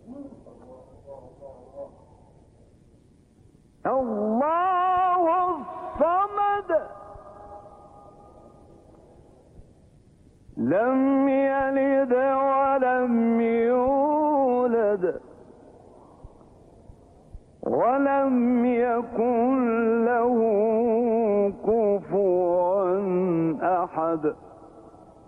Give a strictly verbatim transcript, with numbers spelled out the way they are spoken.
الله الصمد لم يلد ولم يولد ولم يكن له كفوا أحد.